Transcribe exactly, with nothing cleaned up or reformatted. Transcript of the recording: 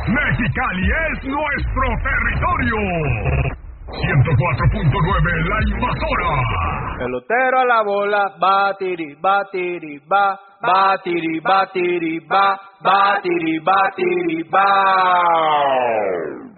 Mexicali es nuestro territorio. ciento cuatro punto nueve La Invasora. Pelotero a la bola, batiri, batiri, ba, batiri, batiri, ba, batiri, batiri, ba.